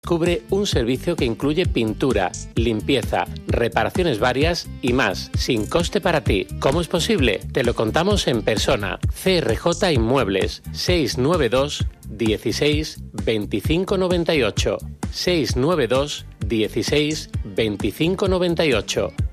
Cubre un servicio que incluye pintura, limpieza, reparaciones varias y más, sin coste para ti. ¿Cómo es posible? Te lo contamos en persona. CRJ Inmuebles, 692 16 25 98. 692 16 25 98.